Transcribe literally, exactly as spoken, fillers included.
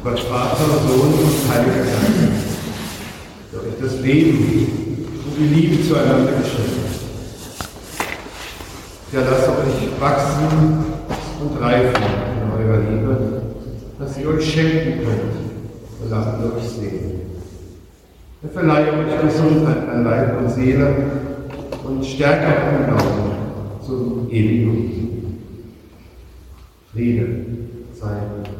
Gott Vater, Sohn und Heiliger Geist. Durch das Leben und die Liebe zueinander geschenkt. Ja, lasst euch wachsen und reifen in eurer Liebe, dass ihr euch schenken könnt und lasst euch sehen. Er verleihe euch Gesundheit an Leib und Seele und stärke auch im Glauben zum ewigen Friede sei.